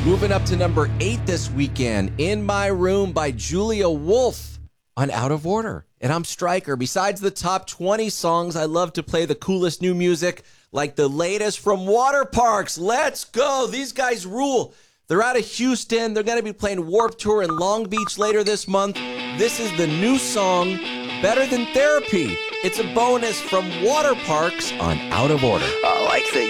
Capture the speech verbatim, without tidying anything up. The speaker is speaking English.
Moving up to number eight this weekend, In My Room by Julia Wolf on Out of Order. And I'm Stryker. Besides the top twenty songs, I love to play the coolest new music, like the latest from Waterparks. Let's go. These guys rule. They're out of Houston. They're going to be playing Warped Tour in Long Beach later this month. This is the new song, Better Than Therapy. It's a bonus from Waterparks on Out of Order. I like the